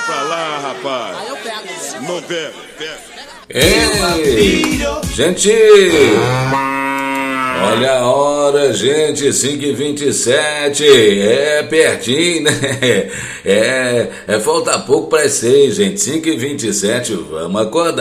pra lá, rapaz. Aí eu pego. Não pego, pego. Ei, gente, olha a hora, gente, 5h27, é pertinho, né? Falta pouco para as 6, gente, 5h27, vamos acordar.